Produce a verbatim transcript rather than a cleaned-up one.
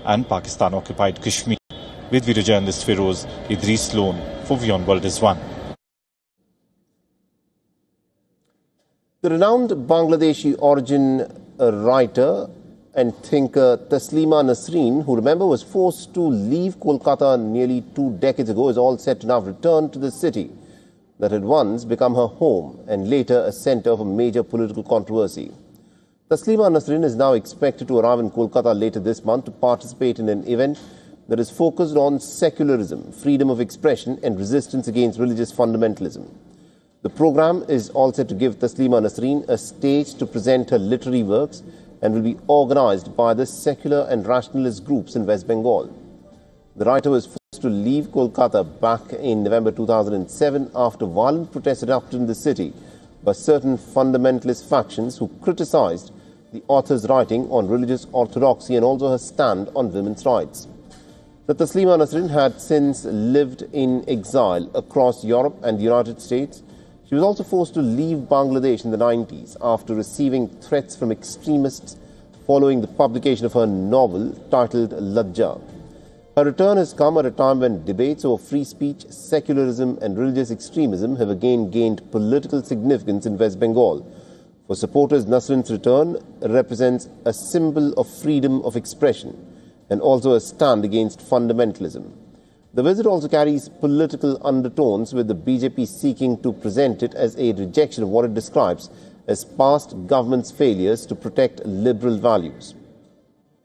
and Pakistan-occupied Kashmir. With video journalist Feroz Idris Lone for Beyond World is One. The renowned Bangladeshi origin writer and thinker Taslima Nasreen, who remember was forced to leave Kolkata nearly two decades ago, is all set to now return to the city that had once become her home and later a centre of a major political controversy. Taslima Nasreen is now expected to arrive in Kolkata later this month to participate in an event that is focused on secularism, freedom of expression and resistance against religious fundamentalism. The program is all set to give Taslima Nasreen a stage to present her literary works and will be organised by the secular and rationalist groups in West Bengal. The writer was forced to leave Kolkata back in November two thousand seven after violent protests erupted in the city by certain fundamentalist factions who criticised the author's writing on religious orthodoxy and also her stand on women's rights. The Taslima Nasreen had since lived in exile across Europe and the United States. She was also forced to leave Bangladesh in the nineties after receiving threats from extremists following the publication of her novel titled Lajja. Her return has come at a time when debates over free speech, secularism and religious extremism have again gained political significance in West Bengal. For supporters, Nasreen's return represents a symbol of freedom of expression and also a stand against fundamentalism. The visit also carries political undertones, with the B J P seeking to present it as a rejection of what it describes as past governments' failures to protect liberal values.